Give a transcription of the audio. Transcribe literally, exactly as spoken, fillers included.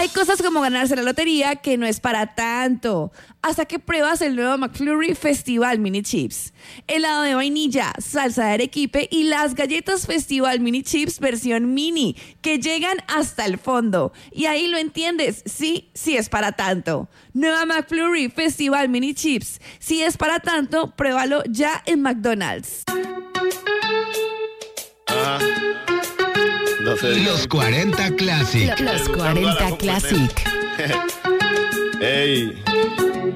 Hay cosas como ganarse la lotería que no es para tanto. Hasta que pruebas el nuevo McFlurry Festival Mini Chips. Helado de vainilla, salsa de arequipe y las galletas Festival Mini Chips versión mini, que llegan hasta el fondo. Y ahí lo entiendes, sí, sí es para tanto. Nueva McFlurry Festival Mini Chips. Si es para tanto, pruébalo ya en McDonald's. Ah, no sé. Los cuarenta Classic. Los cuarenta Classic. Ey.